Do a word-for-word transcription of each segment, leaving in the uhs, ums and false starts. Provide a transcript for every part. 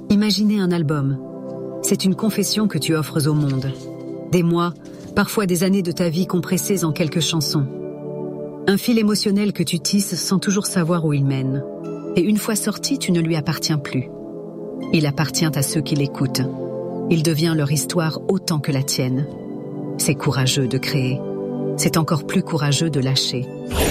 Imaginer un album. C'est une confession que tu offres au monde. Des mois, parfois des années de ta vie compressées en quelques chansons. Un fil émotionnel que tu tisses sans toujours savoir où il mène. Et une fois sorti, tu ne lui appartiens plus. Il appartient à ceux qui l'écoutent. Il devient leur histoire autant que la tienne. C'est courageux de créer. C'est encore plus courageux de lâcher.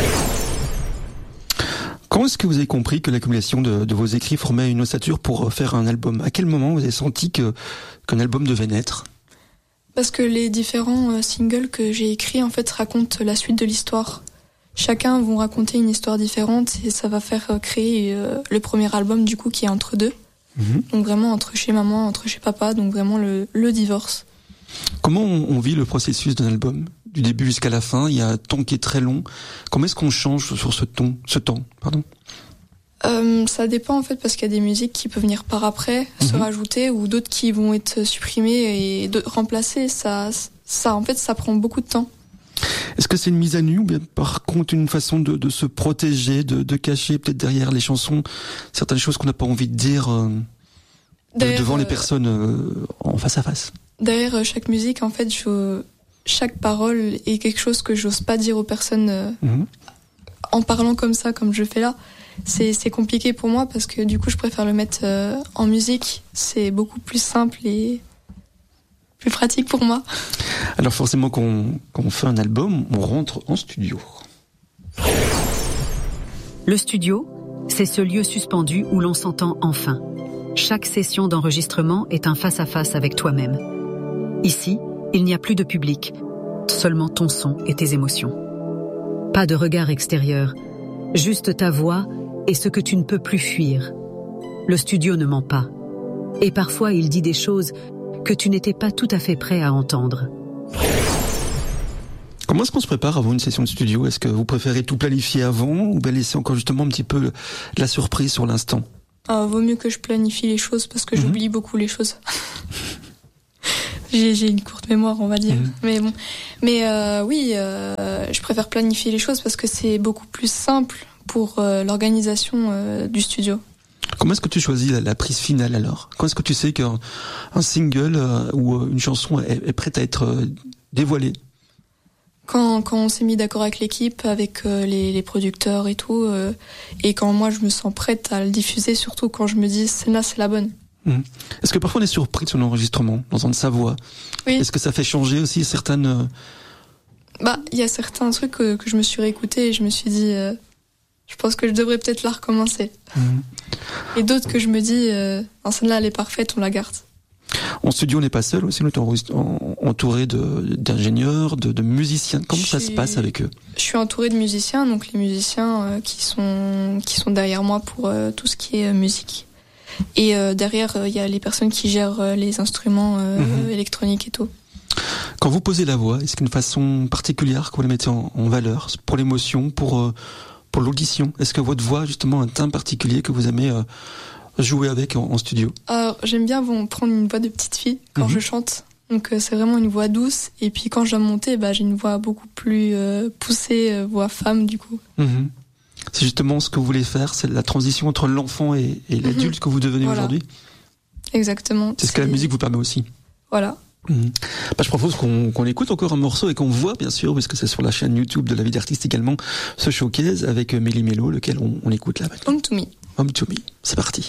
Quand est-ce que vous avez compris que l'accumulation de, de vos écrits formait une ossature pour faire un album? À quel moment vous avez senti que, qu'un album devait naître? Parce que les différents singles que j'ai écrits, en fait, racontent la suite de l'histoire. Chacun vont raconter une histoire différente et ça va faire créer euh, le premier album, du coup, qui est entre deux. Mmh. Donc vraiment entre chez maman, entre chez papa, donc vraiment le, le divorce. Comment on, on vit le processus d'un album? Du début jusqu'à la fin, il y a un temps qui est très long. Comment est-ce qu'on change sur ce ton, ce temps, pardon? Euh, ça dépend en fait, parce qu'il y a des musiques qui peuvent venir par après, mmh. se rajouter, ou d'autres qui vont être supprimées et de, remplacées. Ça, ça, en fait, ça prend beaucoup de temps. Est-ce que c'est une mise à nu ou bien par contre une façon de, de se protéger, de, de cacher peut-être derrière les chansons certaines choses qu'on n'a pas envie de dire euh, de, devant les personnes euh, en face à face? Derrière chaque musique, en fait, je, chaque parole est quelque chose que j'ose pas dire aux personnes euh, mmh. en parlant comme ça, comme je fais là. C'est, c'est compliqué pour moi parce que du coup, je préfère le mettre euh, en musique. C'est beaucoup plus simple et plus pratique pour moi. Alors forcément, quand on, quand on fait un album, on rentre en studio. Le studio, c'est ce lieu suspendu où l'on s'entend enfin. Chaque session d'enregistrement est un face-à-face avec toi-même. Ici, il n'y a plus de public, seulement ton son et tes émotions. Pas de regard extérieur, juste ta voix et ce que tu ne peux plus fuir. Le studio ne ment pas. Et parfois, il dit des choses que tu n'étais pas tout à fait prêt à entendre. Comment est-ce qu'on se prépare avant une session de studio? Est-ce que vous préférez tout planifier avant ou bien laisser encore justement un petit peu la surprise sur l'instant? Ah, vaut mieux que je planifie les choses parce que mmh. j'oublie beaucoup les choses. j'ai, j'ai une courte mémoire, on va dire. Mmh. Mais bon, mais euh, oui, euh, je préfère planifier les choses parce que c'est beaucoup plus simple pour euh, l'organisation euh, du studio. Comment est-ce que tu choisis la, la prise finale alors? Quand est-ce que tu sais qu'un un single euh, ou une chanson est, est prête à être euh, dévoilée? Quand, quand on s'est mis d'accord avec l'équipe, avec euh, les, les producteurs et tout, euh, et quand moi je me sens prête à le diffuser, surtout quand je me dis celle-là c'est la bonne. Mmh. Est-ce que parfois on est surpris de son enregistrement, d'entendre sa voix? Oui. Est-ce que ça fait changer aussi certaines... Euh... Bah, il y a certains trucs que, que je me suis réécouté et je me suis dit... Euh, Je pense que je devrais peut-être la recommencer. Mmh. Et d'autres que je me dis, euh, celle-là, elle est parfaite, on la garde. En studio, on n'est pas seul aussi, on est entouré de, d'ingénieurs, de, de musiciens. Comment je ça suis, se passe avec eux? Je suis entourée de musiciens, donc les musiciens euh, qui sont qui sont derrière moi pour euh, tout ce qui est euh, musique. Et euh, derrière, il euh, y a les personnes qui gèrent euh, les instruments euh, mmh. électroniques et tout. Quand vous posez la voix, est-ce qu'il y a une façon particulière que vous la mettez en, en valeur? Pour l'émotion, pour... Euh, Pour l'audition, est-ce que votre voix, justement, a un teint particulier que vous aimez euh, jouer avec en, en studio? Alors, j'aime bien bon, prendre une voix de petite fille quand mmh. je chante. Donc, euh, c'est vraiment une voix douce. Et puis, quand je dois monter, bah, j'ai une voix beaucoup plus euh, poussée, euh, voix femme, du coup. Mmh. C'est justement ce que vous voulez faire, c'est la transition entre l'enfant et, et l'adulte mmh. que vous devenez voilà. aujourd'hui? Exactement. C'est ce que la musique vous permet aussi. Voilà. Mmh. Bah, je propose qu'on, qu'on écoute encore un morceau et qu'on voit bien sûr, puisque c'est sur la chaîne YouTube de La Vie d'Artiste également, ce showcase avec Mélie Mélo, lequel on, on écoute là maintenant. Home to Me. Home to Me, c'est parti.